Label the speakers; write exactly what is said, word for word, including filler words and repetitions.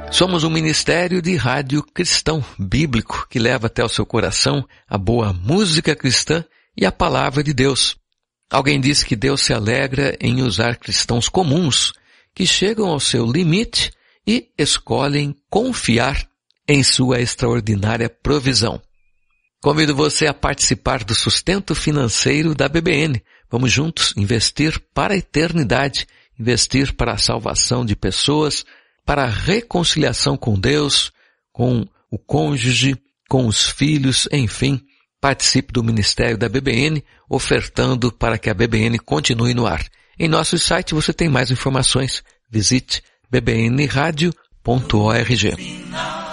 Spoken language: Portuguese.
Speaker 1: Somos um ministério de rádio cristão bíblico que leva até o seu coração a boa música cristã e a palavra de Deus. Alguém disse que Deus se alegra em usar cristãos comuns que chegam ao seu limite e escolhem confiar em sua extraordinária provisão. Convido você a participar do sustento financeiro da B B N. Vamos juntos investir para a eternidade, investir para a salvação de pessoas, para a reconciliação com Deus, com o cônjuge, com os filhos, enfim. Participe do ministério da B B N, ofertando para que a B B N continue no ar. Em nosso site você tem mais informações. Visite b b n radio ponto org.